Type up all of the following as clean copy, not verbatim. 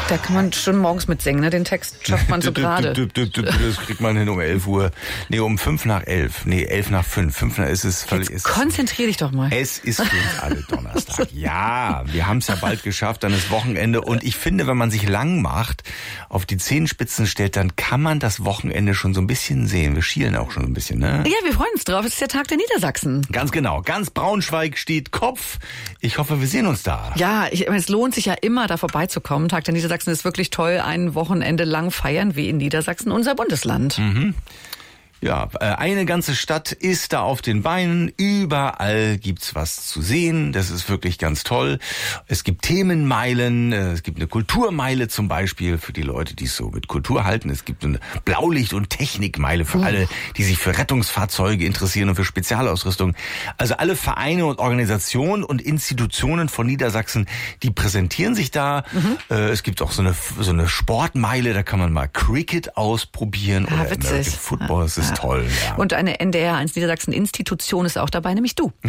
Da kann man schon morgens mitsingen, ne? Den Text schafft man so gerade. Das kriegt man hin um 11 Uhr. Nee, um 5 nach 11. Nee, 11 nach 5. 5 nach ist es völlig. Konzentrier dich doch mal. Es ist für uns alle Donnerstag. Ja, wir haben es ja bald geschafft, dann ist Wochenende. Und ich finde, wenn man sich lang macht, auf die Zehenspitzen stellt, dann kann man das Wochenende schon so ein bisschen sehen. Wir schielen auch schon ein bisschen, ne? Ja, wir freuen uns drauf. Es ist der Tag der Niedersachsen. Ganz genau. Ganz Braunschweig steht Kopf. Ich hoffe, wir sehen uns da. Ja, es lohnt sich ja immer, da vorbeizukommen. Tag der Niedersachsen ist wirklich toll. Ein Wochenende lang feiern wir in Niedersachsen, unser Bundesland. Mhm. Ja, eine ganze Stadt ist da auf den Beinen. Überall gibt's was zu sehen. Das ist wirklich ganz toll. Es gibt Themenmeilen. Es gibt eine Kulturmeile zum Beispiel für die Leute, die es so mit Kultur halten. Es gibt eine Blaulicht- und Technikmeile für alle, die sich für Rettungsfahrzeuge interessieren und für Spezialausrüstung. Also alle Vereine und Organisationen und Institutionen von Niedersachsen, die präsentieren sich da. Es gibt auch so eine Sportmeile. Da kann man mal Cricket ausprobieren oder American Football. Das ist toll, ja. Und eine NDR1 Niedersachsen-Institution ist auch dabei, nämlich du.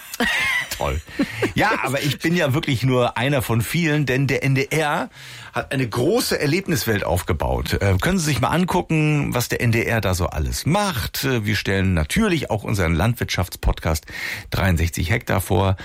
Toll. Ja, aber ich bin ja wirklich nur einer von vielen, denn der NDR hat eine große Erlebniswelt aufgebaut. Können Sie sich mal angucken, was der NDR da so alles macht. Wir stellen natürlich auch unseren Landwirtschaftspodcast 63 Hektar vor.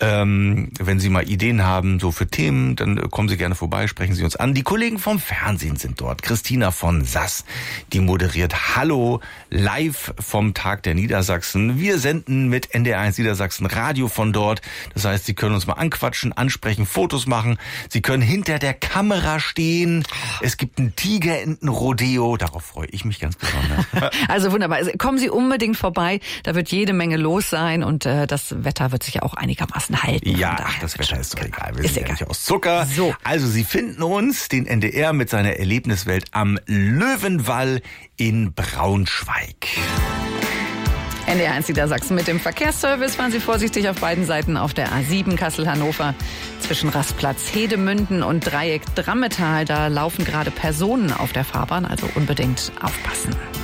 Wenn Sie mal Ideen haben, so für Themen, dann kommen Sie gerne vorbei, sprechen Sie uns an. Die Kollegen vom Fernsehen sind dort. Christina von Sass, die moderiert Hallo live vom Tag der Niedersachsen. Wir senden mit NDR1 Niedersachsen Radio von dort. Das heißt, Sie können uns mal anquatschen, ansprechen, Fotos machen. Sie können hinter der Kamera stehen. Es gibt ein Tigerentenrodeo. Darauf freue ich mich ganz besonders. Also wunderbar. Also kommen Sie unbedingt vorbei. Da wird jede Menge los sein und das Wetter wird sich ja auch einigermaßen halten. Ja, das Wetter ist doch egal. Wir sind ja nicht aus Zucker. So. Also Sie finden uns, den NDR mit seiner Erlebniswelt am Löwenwall in Braunschweig. NDR1 Niedersachsen mit dem Verkehrsservice. Fahren Sie vorsichtig auf beiden Seiten auf der A7 Kassel-Hannover zwischen Rastplatz Hedemünden und Dreieck Drammetal. Da laufen gerade Personen auf der Fahrbahn, also unbedingt aufpassen.